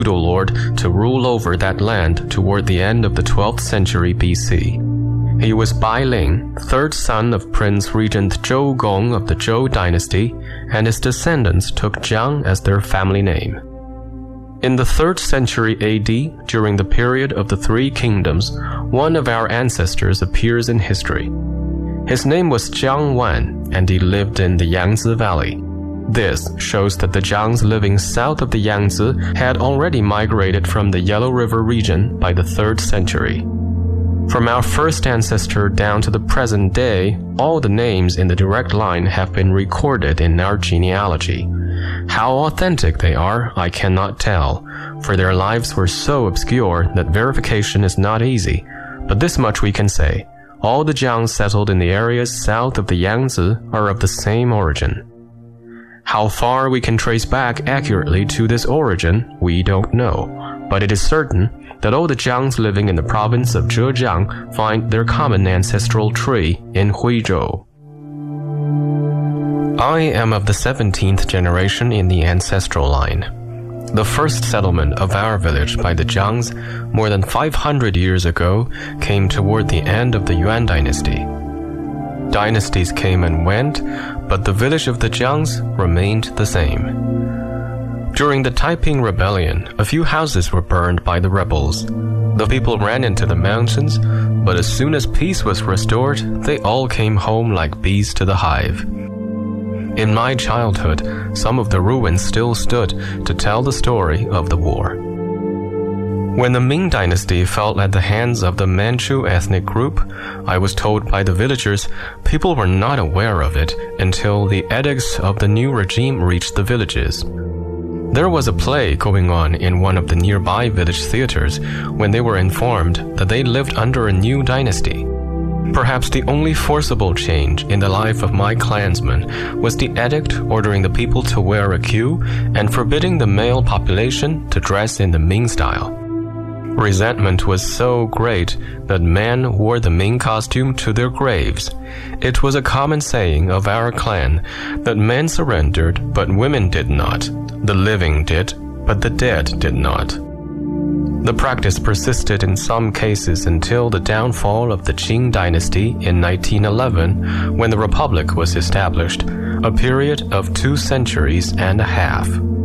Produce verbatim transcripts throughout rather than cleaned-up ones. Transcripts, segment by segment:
feudal lord to rule over that land toward the end of the twelfth century B C. He was Bai Ling, third son of Prince Regent Zhou Gong of the Zhou dynasty, and his descendants took Jiang as their family name. In the third century A D, during the period of the Three Kingdoms, one of our ancestors appears in history. His name was Jiang Wan, and he lived in the Yangtze Valley. This shows that the Jiangs living south of the Yangtze had already migrated from the Yellow River region by the third century. From our first ancestor down to the present day, all the names in the direct line have been recorded in our genealogy. How authentic they are, I cannot tell, for their lives were so obscure that verification is not easy. But this much we can say: all the Jiangs settled in the areas south of the Yangtze are of the same origin. How far we can trace back accurately to this origin, we don't know, but it is certain that all the Jiangs living in the province of Zhejiang find their common ancestral tree in Huizhou. I am of the seventeenth generation in the ancestral line. The first settlement of our village by the Jiangs more than five hundred years ago came toward the end of the Yuan dynasty. Dynasties came and went, but the village of the Jiangs remained the same. During the Taiping Rebellion, a few houses were burned by the rebels. The people ran into the mountains, but as soon as peace was restored, they all came home like bees to the hive. In my childhood, some of the ruins still stood to tell the story of the war. When the Ming Dynasty fell at the hands of the Manchu ethnic group, I was told by the villagers people were not aware of it until the edicts of the new regime reached the villages. There was a play going on in one of the nearby village theaters when they were informed that they lived under a new dynasty. Perhaps the only forcible change in the life of my clansmen was the edict ordering the people to wear a queue and forbidding the male population to dress in the Ming style. Resentment was so great that men wore the Ming costume to their graves. It was a common saying of our clan that men surrendered, but women did not. The living did, but the dead did not. The practice persisted in some cases until the downfall of the Qing dynasty in nineteen eleven, when the Republic was established, a period of two centuries and a half.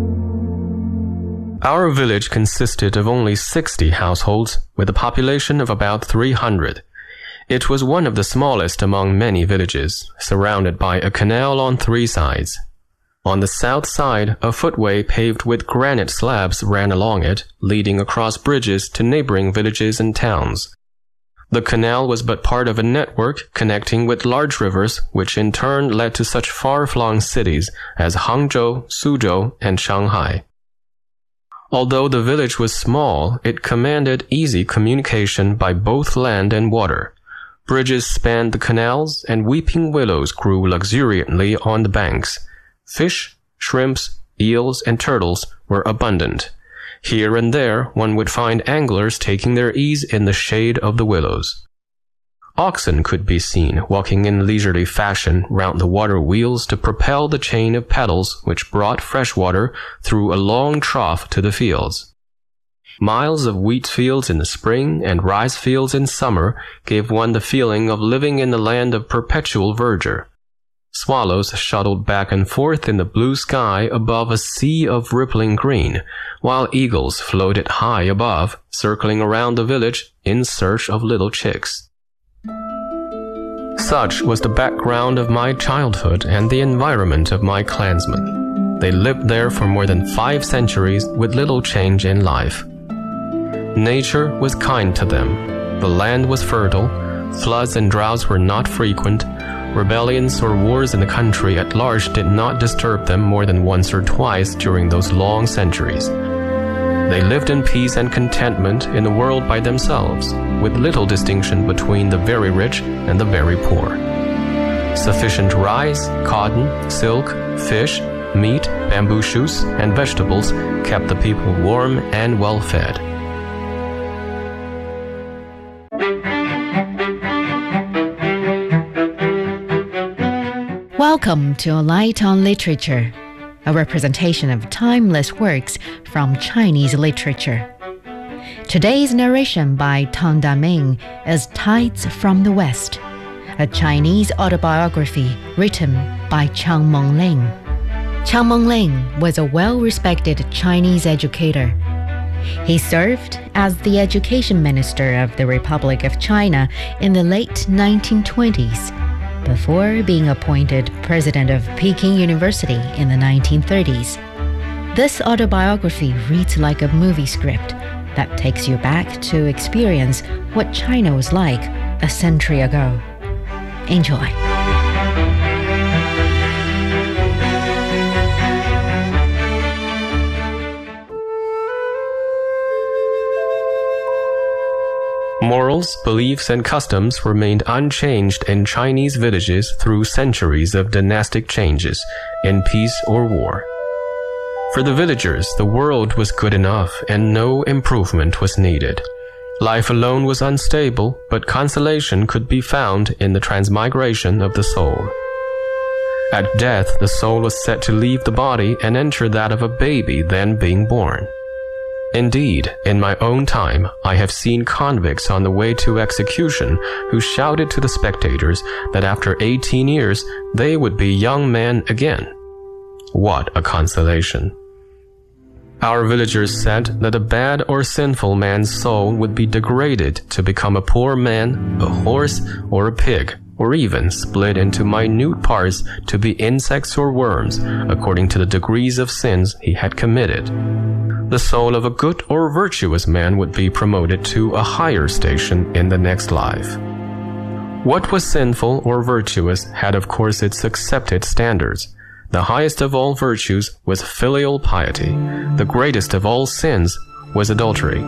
Our village consisted of only sixty households, with a population of about three hundred. It was one of the smallest among many villages, surrounded by a canal on three sides. On the south side, a footway paved with granite slabs ran along it, leading across bridges to neighboring villages and towns. The canal was but part of a network connecting with large rivers, which in turn led to such far-flung cities as Hangzhou, Suzhou, and Shanghai. Although the village was small, it commanded easy communication by both land and water. Bridges spanned the canals, and weeping willows grew luxuriantly on the banks. Fish, shrimps, eels, and turtles were abundant. Here and there one would find anglers taking their ease in the shade of the willows. Oxen could be seen walking in leisurely fashion round the water wheels to propel the chain of pedals which brought fresh water through a long trough to the fields. Miles of wheat fields in the spring and rice fields in summer gave one the feeling of living in the land of perpetual verdure. Swallows shuttled back and forth in the blue sky above a sea of rippling green, while eagles floated high above, circling around the village in search of little chicks. Such was the background of my childhood and the environment of my clansmen. They lived there for more than five centuries with little change in life. Nature was kind to them. The land was fertile. Floods and droughts were not frequent. Rebellions or wars in the country at large did not disturb them more than once or twice during those long centuries. They lived in peace and contentment in the world by themselves, with little distinction between the very rich and the very poor. Sufficient rice, cotton, silk, fish, meat, bamboo shoots, and vegetables kept the people warm and well fed. Welcome to A Light on Literature. a representation of timeless works from Chinese literature. Today's narration by Tang Daming is Tides from the West, a Chinese autobiography written by Chiang Meng-ling. Chiang Meng-ling was a well-respected Chinese educator. He served as the education minister of the Republic of China in the late nineteen twenties, before being appointed president of Peking University in the nineteen thirties. This autobiography reads like a movie script that takes you back to experience what China was like a century ago. Enjoy. Morals, beliefs, and customs remained unchanged in Chinese villages through centuries of dynastic changes, in peace or war. For the villagers, the world was good enough and no improvement was needed. Life alone was unstable, but consolation could be found in the transmigration of the soul. At death, the soul was set to leave the body and enter that of a baby then being born. Indeed, in my own time, I have seen convicts on the way to execution who shouted to the spectators that after eighteen years they would be young men again. What a consolation! Our villagers said that a bad or sinful man's soul would be degraded to become a poor man, a horse, or a pig, or even split into minute parts to be insects or worms, according to the degrees of sins he had committed. The soul of a good or virtuous man would be promoted to a higher station in the next life. What was sinful or virtuous had of course its accepted standards. The highest of all virtues was filial piety. The greatest of all sins was adultery.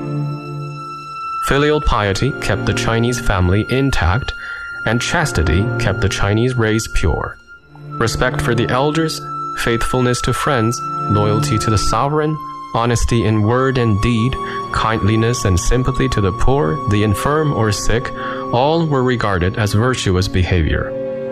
Filial piety kept the Chinese family intact, and chastity kept the Chinese race pure. Respect for the elders, faithfulness to friends, loyalty to the sovereign, honesty in word and deed, kindliness and sympathy to the poor, the infirm or sick, all were regarded as virtuous behavior.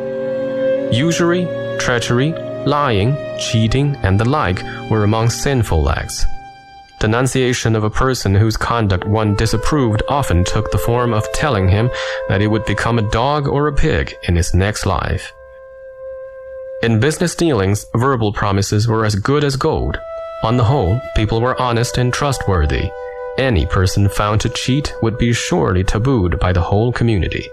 Usury, treachery, lying, cheating, and the like were among sinful acts. Denunciation of a person whose conduct one disapproved often took the form of telling him that he would become a dog or a pig in his next life. In business dealings, verbal promises were as good as gold. On the whole, people were honest and trustworthy. Any person found to cheat would be surely tabooed by the whole community.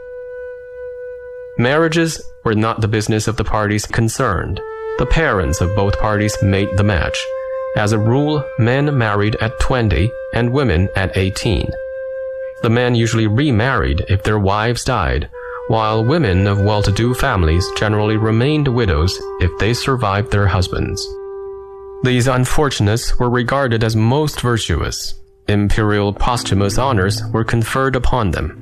Marriages were not the business of the parties concerned. The parents of both parties made the match. As a rule, men married at twenty and women at eighteen. The men usually remarried if their wives died, while women of well-to-do families generally remained widows if they survived their husbands. These unfortunates were regarded as most virtuous. Imperial posthumous honors were conferred upon them.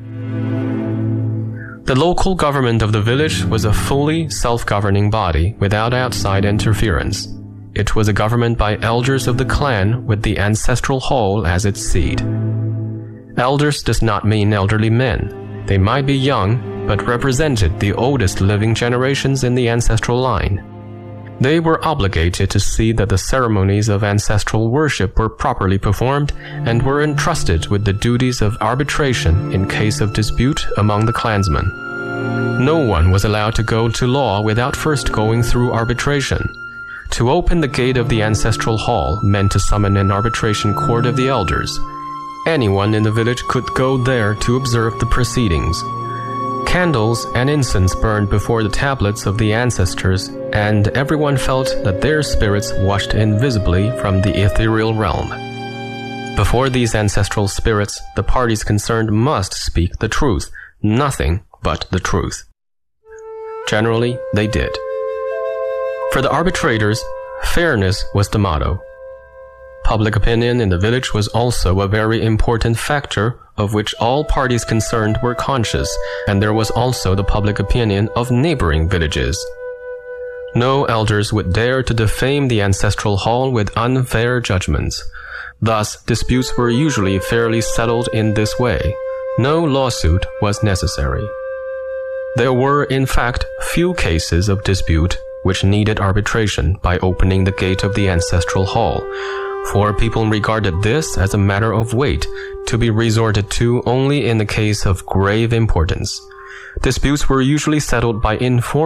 The local government of the village was a fully self-governing body without outside interference. It was a government by elders of the clan with the ancestral hall as its seat. Elders does not mean elderly men. They might be young, but represented the oldest living generations in the ancestral line. They were obligated to see that the ceremonies of ancestral worship were properly performed and were entrusted with the duties of arbitration in case of dispute among the clansmen. No one was allowed to go to law without first going through arbitration. To open the gate of the ancestral hall meant to summon an arbitration court of the elders. Anyone in the village could go there to observe the proceedings. Candles and incense burned before the tablets of the ancestors, and everyone felt that their spirits watched invisibly from the ethereal realm. Before these ancestral spirits, the parties concerned must speak the truth, nothing but the truth. Generally, they did. For the arbitrators, fairness was the motto. Public opinion in the village was also a very important factor of which all parties concerned were conscious, and there was also the public opinion of neighboring villages. No elders would dare to defame the ancestral hall with unfair judgments. Thus, disputes were usually fairly settled in this way. No lawsuit was necessary. There were, in fact, few cases of dispute which needed arbitration by opening the gate of the ancestral hall, for people regarded this as a matter of weight, to be resorted to only in the case of grave importance. Disputes were usually settled by informal